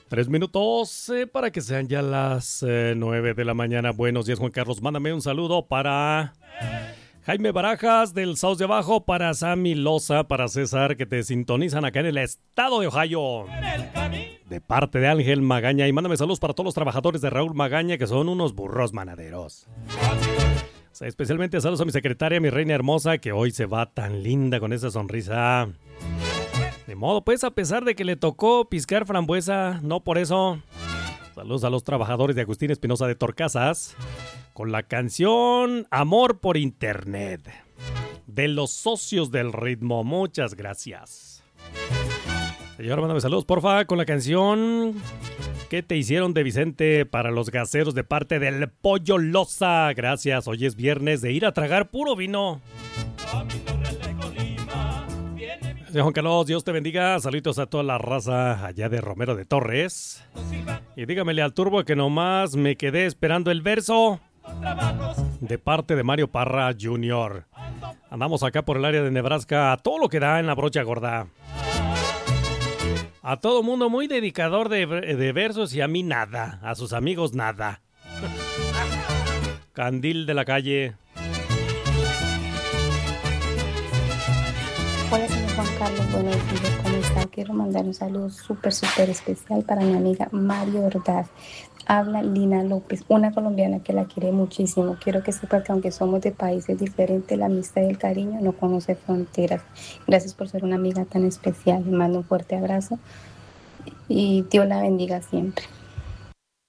3 minutos para que sean ya las 9 de la mañana. Buenos días, Juan Carlos. Mándame un saludo para Jaime Barajas del South de Abajo, para Sammy Loza, para César, que te sintonizan acá en el estado de Ohio. De parte de Ángel Magaña. Y mándame saludos para todos los trabajadores de Raúl Magaña, que son unos burros manaderos. O sea, especialmente saludos a mi secretaria, mi reina hermosa, que hoy se va tan linda con esa sonrisa. De modo, pues, a pesar de que le tocó piscar frambuesa, no por eso. Saludos a los trabajadores de Agustín Espinosa de Torcasas con la canción Amor por Internet de los socios del ritmo. Muchas gracias. Señor, mándame saludos, porfa, con la canción ¿Qué te hicieron de Vicente para los gaseros de parte del Pollo Loza? Gracias, hoy es viernes de ir a tragar puro vino. Señor Juan Carlos, Dios te bendiga. Saludos a toda la raza allá de Romero de Torres. Y dígamele al turbo que nomás me quedé esperando el verso de parte de Mario Parra Jr. Andamos acá por el área de Nebraska a todo lo que da en la brocha gorda. A todo mundo muy dedicador de versos y a mí nada. A sus amigos nada. Candil de la calle. Hola, señor Juan Carlos, buenos días, ¿cómo está? Quiero mandar un saludo súper especial para mi amiga Mario Ordaz. Habla Lina López, una colombiana que la quiere muchísimo. Quiero que sepa que aunque somos de países diferentes, la amistad y el cariño no conoce fronteras. Gracias por ser una amiga tan especial. Le mando un fuerte abrazo y Dios la bendiga siempre.